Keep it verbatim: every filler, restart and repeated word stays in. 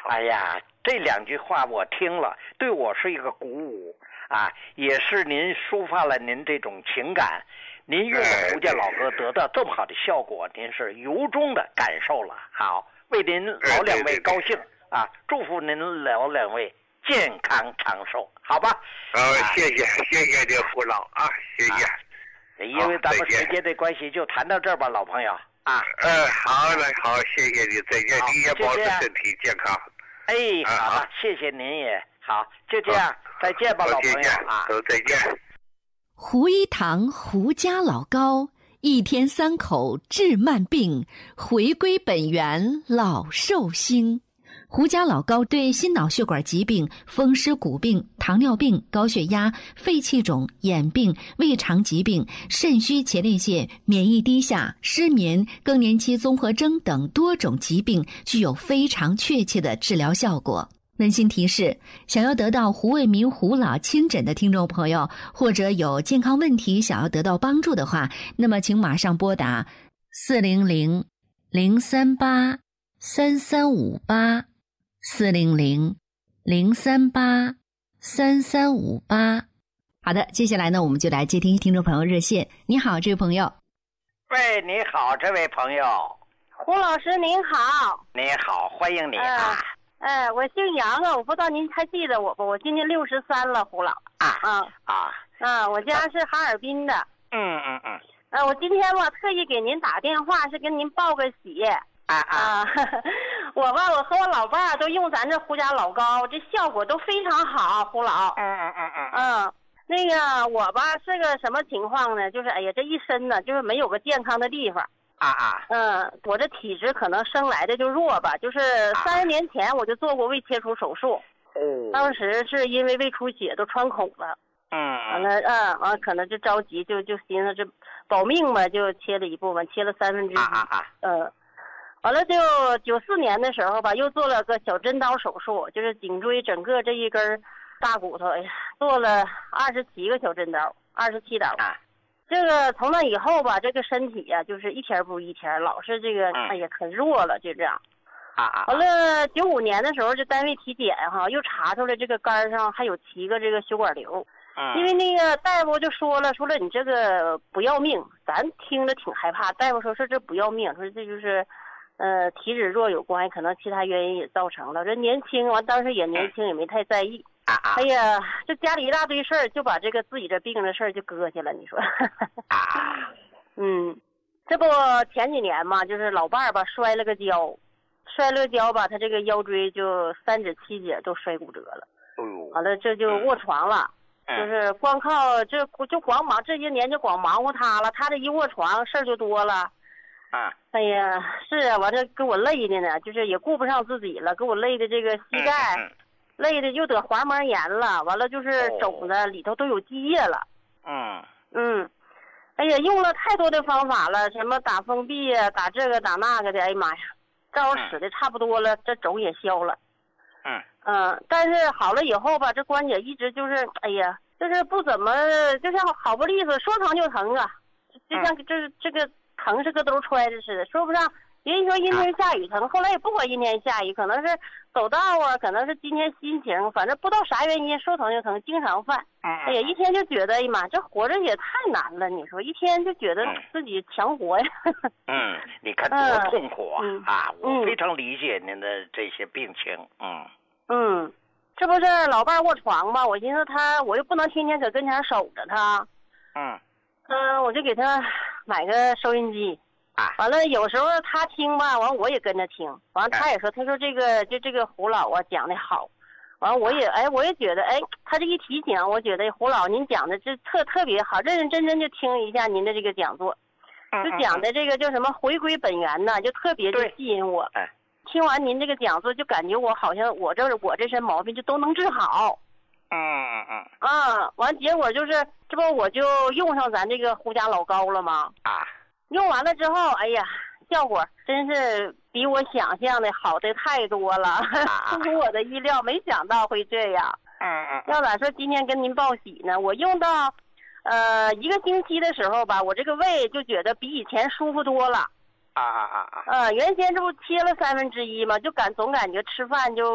好。 哎呀，这两句话我听了，对我是一个鼓舞啊，也是您抒发了您这种情感。您用胡家老歌得到这么好的效果，您是由衷的感受了。好，为您老两位高兴啊，祝福您老两位健康长寿，好吧？ 呃，谢谢谢谢这胡老啊，谢谢。啊因为咱们时间的关系，就谈到这儿吧，老朋友啊。 嗯，好嘞，好，谢谢你，再见，你也保持身体健康。 哎，好了，谢谢您也好，就这样，再见吧，老朋友啊， 都再见。 胡一堂胡家老高，一天三口治慢病，回归本源老寿星。胡家老高对心脑血管疾病、风湿骨病、糖尿病、高血压、肺气肿、眼病、胃肠疾病、肾虚前列腺、免疫低下、失眠、更年期综合征等多种疾病具有非常确切的治疗效果。温馨提示：想要得到胡卫民胡老亲诊的听众朋友，或者有健康问题想要得到帮助的话，那么请马上拨打四零零零三八三三五八。四零零零三八三三五八。好的，接下来呢，我们就来接听听众朋友热线。你好，这位朋友。 喂，你好，这位朋友。 胡老师您好。 你好，欢迎你啊。 哎、呃呃，我姓杨啊，我不知道您还记得我不？我今年六十三了，胡老。 啊啊啊啊！我家是哈尔滨的。 嗯嗯嗯。 呃，我今天吧特意给您打电话，是跟您报个喜。 啊啊！ 我吧，我和我老伴儿都用咱这胡家老高，这效果都非常好，胡老。 嗯嗯嗯嗯。 嗯，那个我吧是个什么情况呢？就是哎呀，这一身呢，就是没有个健康的地方。 啊啊。 嗯，我这体质可能生来的就弱吧，就是三十年前我就做过胃切除手术。 哦。 当时是因为胃出血都穿孔了。 嗯。 完了，嗯，完可能就着急，就就寻思这保命吧，就切了一部分，切了三分之一。 啊啊啊。 嗯。完了，就九四年的时候吧，又做了个小针刀手术，就是颈椎整个这一根大骨头，哎呀，做了二十七个小针刀，二十七刀。 啊， 这个从那以后吧，这个身体呀、啊，就是一天不如一天，老是这个，哎呀，可弱了，就这样。 啊啊。 完了，九五年的时候，就单位体检哈，又查出来这个肝上还有七个这个血管瘤。 嗯。 因为那个大夫就说了，说了你这个不要命，咱听着挺害怕。大夫说是这不要命，说这就是。呃，体质弱有关，可能其他原因也造成了。这年轻完，当时也年轻，也没太在意。 啊啊！ 哎呀，这家里一大堆事儿，就把这个自己这病的事儿就搁下了。你说？ 啊！ 嗯，这不前几年嘛，就是老伴儿吧摔了个跤，摔了个跤吧，他这个腰椎就三指七节都摔骨折了。 嗯。 完了，这就卧床了。 嗯、 就是光靠这就光忙这些年就光忙活他了，他这一卧床事儿就多了。 啊， 哎呀，是啊，完这给我累的呢，就是也顾不上自己了，给我累的这个膝盖， 嗯嗯、 累的又得滑膜炎了，完了就是肿的、哦、里头都有积液了。 嗯嗯，哎呀，用了太多的方法了，什么打封闭啊，打这个打那个的，哎呀妈呀，照我使的差不多了，嗯、这肿也消了。 嗯嗯，但是好了以后吧，这关节一直就是，哎呀，就是不怎么，就像好不利索，说疼就疼啊，就像这、嗯、这个。疼是个兜揣着似的，说不上。人说阴天下雨疼，啊、后来也不管阴天下雨，可能是走道啊，可能是今天心情，反正不知道啥原因，说疼就疼，经常犯。 啊、 哎呀，一天就觉得，哎呀妈，这活着也太难了。你说一天就觉得自己强活呀。 嗯，你看多痛苦啊！ 嗯、 啊，我非常理解您的这些病情。嗯嗯，这不是老伴卧床吗？我寻思他，我又不能天天搁跟前守着他。 嗯嗯，我就给他买个收音机。 啊， 完了，有时候他听吧，完我也跟着听，完了他也说，他说这个就这个胡老啊讲的好，完了我也哎我也觉得哎，他这一提醒，我觉得胡老您讲的这特特别好，认认真真就听一下您的这个讲座，就讲的这个叫什么回归本源呢，就特别就吸引我。 哎， 听完您这个讲座，就感觉我好像我这我这身毛病就都能治好。 嗯嗯嗯。 啊，完结果就是这不我就用上咱这个胡家老高了吗？ 啊。 用完了之后，哎呀，效果真是比我想象的好的太多了，出乎我的意料，没想到会这样。 嗯嗯。 要咋说今天跟您报喜呢？我用到，呃，一个星期的时候吧，我这个胃就觉得比以前舒服多了。 啊啊啊啊！ 呃，原先这不切了三分之一嘛，就感总感觉吃饭就